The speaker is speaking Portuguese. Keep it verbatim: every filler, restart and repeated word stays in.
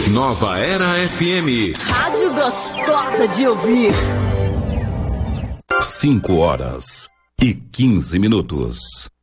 Nova Era F M. Rádio gostosa de ouvir. Cinco horas e quinze minutos.